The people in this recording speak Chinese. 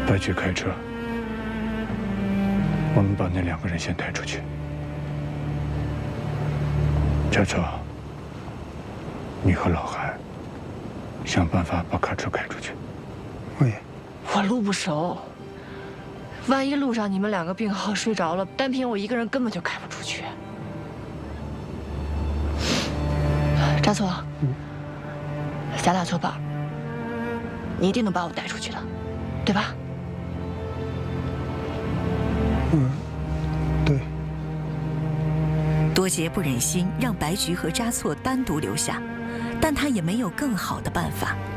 白菊开车，我们把那2个人先带出去。佳策，你和老韩想办法把卡车开出去。 我路不熟，万一路上你们2个病号睡着了，单凭我一个人根本就开不出去。扎错，咱俩作伴，你一定能把我带出去的，对吧？ 对。 多杰不忍心让白菊和扎错单独留下，但他也没有更好的办法。